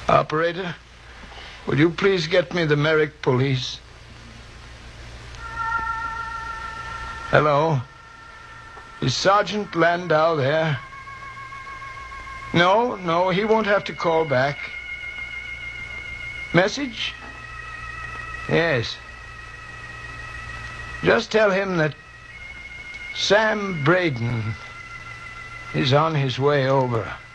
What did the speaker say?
Operator, would you please get me the Merrick police? Hello? Is Sergeant Landau there? No, he won't have to call back. Message? Yes. Just tell him that Sam Braden is on his way over.